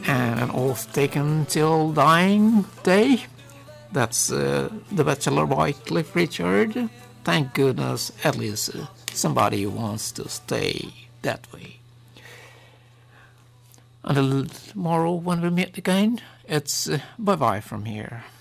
and an oath taken till dying day. That's The Bachelor by Cliff Richard. Thank goodness at least somebody wants to stay that way. Until tomorrow when we meet again, it's bye-bye from here.